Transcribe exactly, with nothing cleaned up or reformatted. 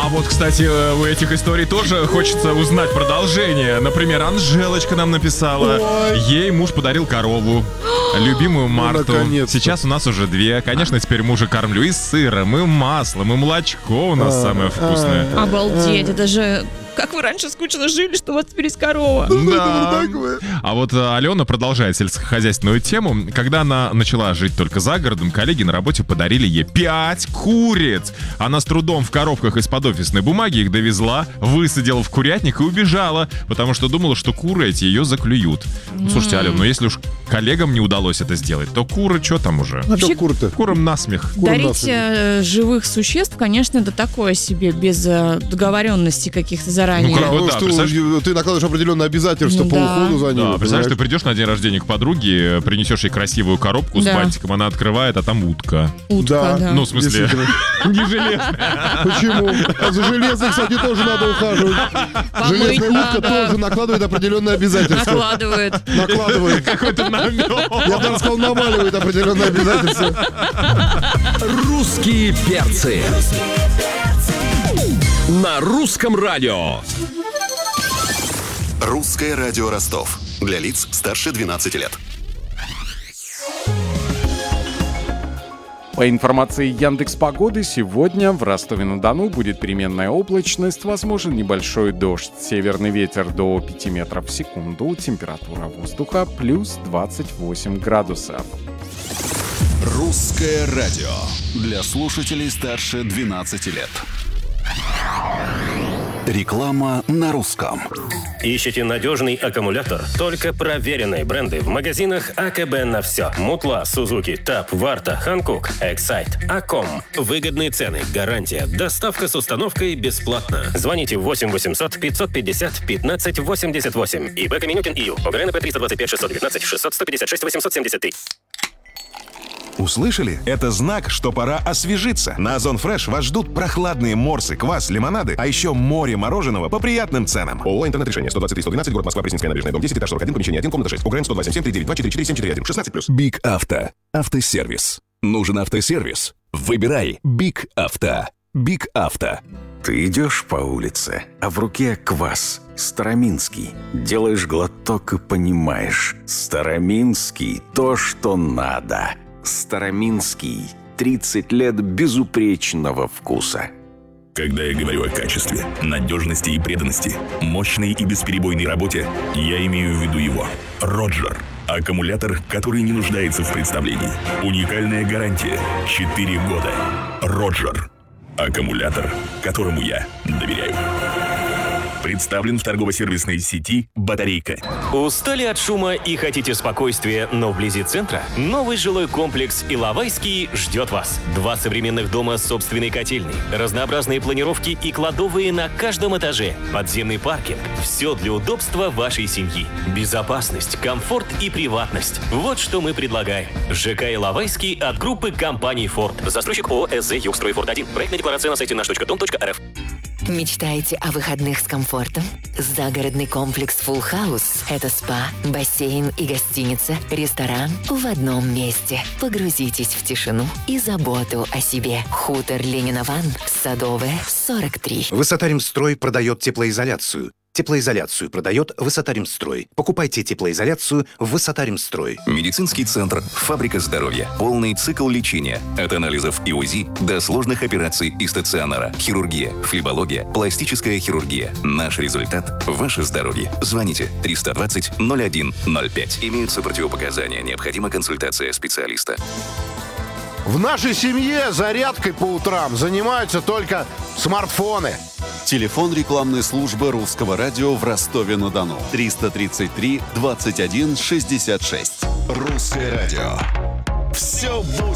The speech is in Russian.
вот, кстати, у этих историй тоже хочется узнать продолжение. Например, Анжелочка нам написала. Ой. Ей муж подарил корову, любимую Марту. Ну, сейчас у нас уже две. Конечно, теперь мужа кормлю и сыром, и маслом, и молочко у нас а, самое вкусное. А, Обалдеть, это же... Как вы раньше скучно жили, что у вас теперь есть корова. Да. А вот Алена продолжает сельскохозяйственную тему. Когда она начала жить только за городом, коллеги на работе подарили ей пять куриц. Она с трудом в коробках из-под офисной бумаги их довезла, высадила в курятник и убежала, потому что думала, что куры эти ее заклюют. Ну, слушайте, Алена, ну если уж коллегам не удалось это сделать, то куры что там уже? Вообще, куры-то? Курам насмех. Дарить насмех. живых существ, конечно, это такое себе, без договоренности каких-то заранее. Ну, как бы, да, что представляешь... ты накладываешь определенные обязательства да. по уходу за ним. Да, представляешь, ты придешь на день рождения к подруге, принесешь ей красивую коробку да. с бантиком, она открывает, а там утка. Утка, да. да. Ну, в смысле, не железная. Почему? А за железной, кстати, тоже надо ухаживать. Железная утка тоже накладывает определенные обязательства. Накладывает. Накладывает. Какой-то намек. Я бы даже сказал, наваливает определенные обязательства. Русские перцы. На русском радио. Русское радио Ростов. Для лиц старше двенадцати лет. По информации Яндекс.Погоды, сегодня в Ростове-на-Дону будет переменная облачность, возможен небольшой дождь, северный ветер до пяти метров в секунду, температура воздуха плюс двадцать восемь градусов. Русское радио. Для слушателей старше двенадцати лет. Реклама на русском. Ищите надежный аккумулятор? Только проверенные бренды в магазинах АКБ на все. Мутла, Сузуки, Таб, Варта, Ханкук, Эксайт, Аком. Выгодные цены, гарантия, доставка с установкой бесплатно. Звоните восемь восемьсот пятьсот пятьдесят пятнадцать восемьдесят восемь. ИП Каменютин ИЮ. ОГРНП триста двадцать пять шестьсот девятнадцать шестьсот сто пятьдесят шесть восемьсот семьдесят три. Услышали? Это знак, что пора освежиться. На Озон Фреш вас ждут прохладные морсы, квас, лимонады, а еще море мороженого по приятным ценам. ООО «Интернет-решение», сто двадцать три сто двенадцать, город Москва, Пресненская набережная, дом десять, этаж сорок один, помещение один, комната шесть. УГРН сто два семь семь три девять два четыре четыре семь четыре один, шестнадцать плюс. Биг Авто. Автосервис. Нужен автосервис? Выбирай Биг Авто. Биг Авто. Ты идешь по улице, а в руке квас. Староминский. Делаешь глоток и понимаешь. Староминский – то, что надо. Староминский. тридцать лет безупречного вкуса. Когда я говорю о качестве, надежности и преданности, мощной и бесперебойной работе, я имею в виду его. Роджер. Аккумулятор, который не нуждается в представлении. Уникальная гарантия. четыре года. Роджер. Аккумулятор, которому я доверяю. Представлен в торгово-сервисной сети «Батарейка». Устали от шума и хотите спокойствия, но вблизи центра? Новый жилой комплекс «Иловайский» ждет вас. Два современных дома с собственной котельной, разнообразные планировки и кладовые на каждом этаже, подземный паркинг. Все для удобства вашей семьи. Безопасность, комфорт и приватность. Вот что мы предлагаем. ЖК «Иловайский» от группы компаний «Форд». Застройщик ООО «СЗ Югстрой Форд один». Проектная декларация на сайте наш точка дом точка рф. Мечтаете о выходных с комфортом? Загородный комплекс Full House – это спа, бассейн и гостиница, ресторан в одном месте. Погрузитесь в тишину и заботу о себе. Хутор Ленина-Ван, Садовая, сорок три. Высота-Ремстрой продает теплоизоляцию. Теплоизоляцию продает Высота-Ремстрой. Покупайте теплоизоляцию в Высота-Ремстрой. Медицинский центр «Фабрика здоровья». Полный цикл лечения. От анализов и УЗИ до сложных операций и стационара. Хирургия, флебология, пластическая хирургия. Наш результат – ваше здоровье. Звоните триста двадцать ноль один ноль пять. Имеются противопоказания. Необходима консультация специалиста. В нашей семье зарядкой по утрам занимаются только смартфоны. Телефон рекламной службы Русского радио в Ростове-на-Дону. триста тридцать три двадцать один шестьдесят шесть. Русское радио. Все будет.